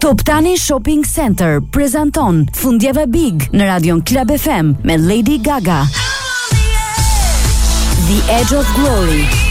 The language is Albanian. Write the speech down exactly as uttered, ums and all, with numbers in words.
Toptani Shopping Center prezanton Fundjava Big në Radion Club F M me Lady Gaga. The Edge of Glory.